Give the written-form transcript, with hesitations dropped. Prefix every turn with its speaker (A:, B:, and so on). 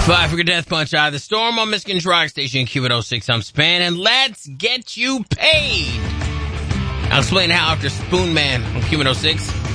A: Five Finger Death Punch out of the storm on Michigan's Rock Station, Q106. I'm Span, and let's get you paid. I'll explain how after Spoon Man on Q106.